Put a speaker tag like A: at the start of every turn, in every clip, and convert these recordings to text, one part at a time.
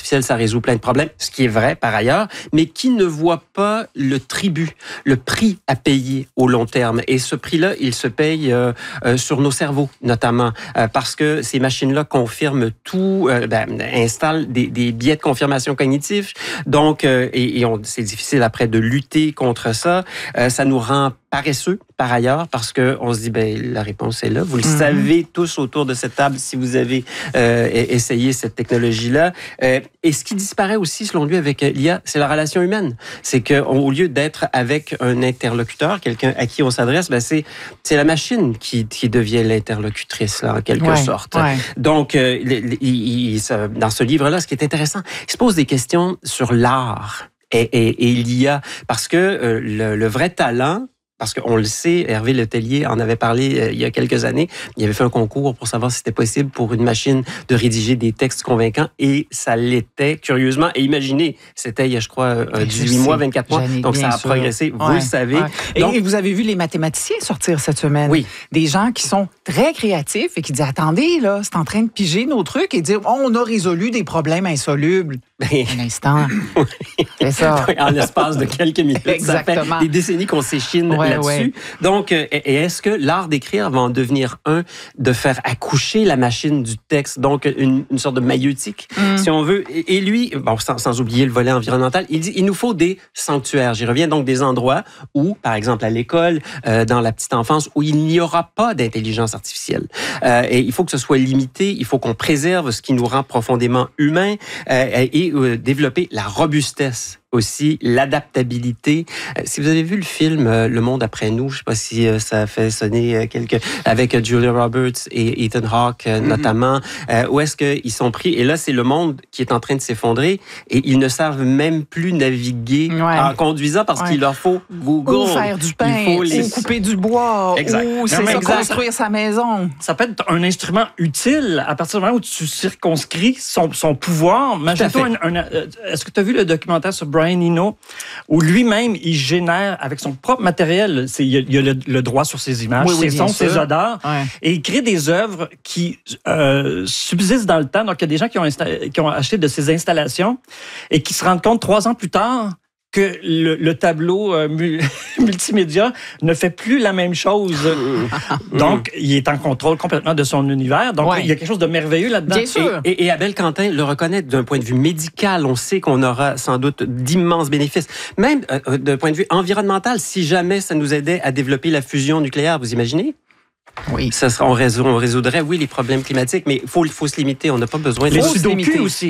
A: artificielle, ça résout plein de problèmes, ce qui est vrai par ailleurs, mais qui ne voit pas le tribut, le prix à payer au long terme. Et ce prix-là, il se paye sur nos cerveaux, notamment, parce que ces machines-là confirment tout, installent des biais de confirmation cognitive. Donc, c'est difficile après de lutter contre ça. Ça nous rend paresseux, par ailleurs, parce qu'on se dit, la réponse est là. Vous le savez tous autour de cette table si vous avez essayé cette technologie-là. Et ce qui disparaît aussi, selon lui, avec l'IA, c'est la relation humaine. C'est qu'au lieu d'être avec un interlocuteur, quelqu'un à qui on s'adresse, c'est la machine qui devient l'interlocutrice, là, en quelque sorte. Ouais. Donc, dans ce livre-là, ce qui est intéressant, il se pose des questions sur l'art et l'IA, parce que le vrai talent, parce qu'on le sait, Hervé Letellier en avait parlé il y a quelques années. Il avait fait un concours pour savoir si c'était possible pour une machine de rédiger des textes convaincants et ça l'était, curieusement. Et imaginez, c'était il y a, je crois, 18 mois, 24 mois. Donc, ça a progressé, vous le savez.
B: Ouais.
A: Donc,
B: et vous avez vu les mathématiciens sortir cette semaine.
A: Oui.
B: Des gens qui sont très créatifs et qui disent, attendez, là, c'est en train de piger nos trucs et dire, on a résolu des problèmes insolubles. Un instant. C'est ça.
A: En l'espace de quelques minutes.
B: Exactement.
A: Ça fait des décennies qu'on s'échine là-dessus. Ouais. Donc, est-ce que l'art d'écrire va en devenir de faire accoucher la machine du texte, donc une sorte de maïeutique, si on veut. Et lui, sans oublier le volet environnemental, il dit, il nous faut des sanctuaires. J'y reviens, donc des endroits où, par exemple à l'école, dans la petite enfance, où il n'y aura pas d'intelligence artificielle. Et il faut que ce soit limité, il faut qu'on préserve ce qui nous rend profondément humains et développer la robustesse aussi, l'adaptabilité. Si vous avez vu le film Le Monde après nous, je ne sais pas si ça a fait sonner avec Julia Roberts et Ethan Hawke notamment, où est-ce qu'ils sont pris? Et là, c'est le monde qui est en train de s'effondrer et ils ne savent même plus naviguer en conduisant parce qu'il leur faut Google.
B: Ou faire du pain, ou couper du bois, ou construire sa maison.
C: Ça peut être un instrument utile à partir du moment où tu circonscris son pouvoir. Est-ce que tu as vu le documentaire sur Brian Eno, où lui-même, il génère avec son propre matériel, il y a le droit sur ses images, ses sons, ses odeurs, et il crée des œuvres qui subsistent dans le temps. Donc, il y a des gens qui ont acheté de ces installations et qui se rendent compte 3 ans plus tard que le tableau multimédia ne fait plus la même chose. Donc, il est en contrôle complètement de son univers. Donc, il y a quelque chose de merveilleux là-dedans.
B: Bien sûr.
A: Et Abel Quentin le reconnaît d'un point de vue médical. On sait qu'on aura sans doute d'immenses bénéfices. Même d'un point de vue environnemental, si jamais ça nous aidait à développer la fusion nucléaire, vous imaginez?
B: Oui.
A: On résoudrait, les problèmes climatiques, mais il faut se limiter. On n'a pas besoin de...
C: Les sudoku aussi.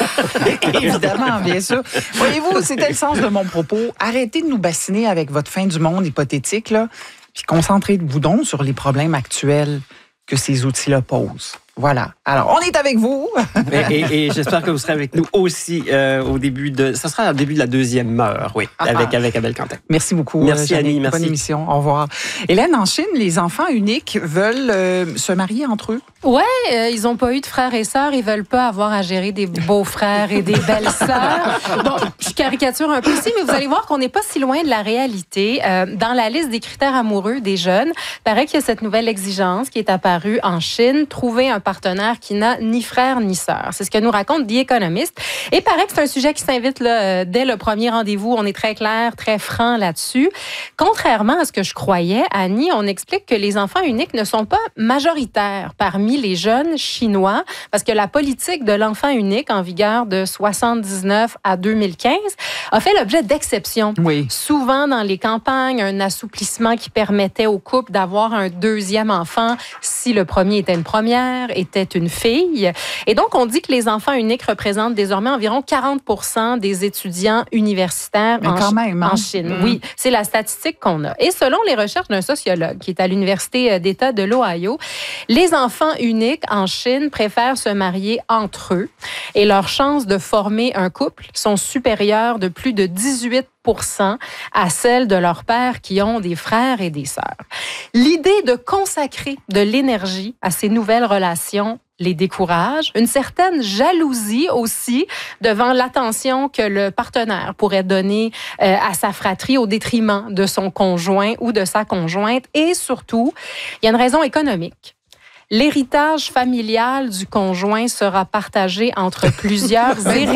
B: Évidemment, bien sûr. Voyez-vous, c'était le sens de mon propos. Arrêtez de nous bassiner avec votre fin du monde hypothétique, là, puis concentrez-vous donc sur les problèmes actuels que ces outils-là posent. Voilà. Alors, on est avec vous.
A: et j'espère que vous serez avec nous aussi au début de... Ça sera au début de la 2e heure, avec Abel Quentin.
B: Merci beaucoup.
A: Merci Annie, merci.
B: Bonne émission. Au revoir. Hélène, en Chine, les enfants uniques veulent se marier entre eux.
D: Ouais, ils n'ont pas eu de frères et sœurs. Ils veulent pas avoir à gérer des beaux-frères et des belles-sœurs. Bon, je caricature un peu ici, mais vous allez voir qu'on n'est pas si loin de la réalité. Dans la liste des critères amoureux des jeunes, il paraît qu'il y a cette nouvelle exigence qui est apparue en Chine, trouver un partenaire qui n'a ni frère ni sœur. C'est ce que nous raconte The Economist. Et il paraît que c'est un sujet qui s'invite là, dès le premier rendez-vous. On est très clair, très franc là-dessus. Contrairement à ce que je croyais, Annie, on explique que les enfants uniques ne sont pas majoritaires parmi les jeunes chinois, parce que la politique de l'enfant unique en vigueur de 1979 à 2015 a fait l'objet d'exceptions.
B: Oui.
D: Souvent dans les campagnes, un assouplissement qui permettait aux couples d'avoir un 2e enfant si le premier était une première, était une fille. Et donc, on dit que les enfants uniques représentent désormais environ 40% des étudiants universitaires en Chine. Oui, c'est la statistique qu'on a. Et selon les recherches d'un sociologue qui est à l'Université d'État de l'Ohio, les enfants uniques en Chine préfèrent se marier entre eux et leurs chances de former un couple sont supérieures de plus de 18% à celles de leurs pères qui ont des frères et des sœurs. L'idée de consacrer de l'énergie à ces nouvelles relations les décourage. Une certaine jalousie aussi devant l'attention que le partenaire pourrait donner à sa fratrie au détriment de son conjoint ou de sa conjointe. Et surtout, il y a une raison économique. L'héritage familial du conjoint sera partagé entre plusieurs héritiers.